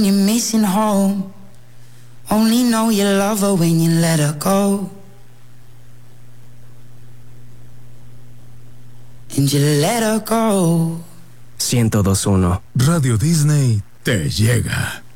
You're missing home. Only know you love her when you let her go. And you let her go. 102.1 Radio Disney te llega.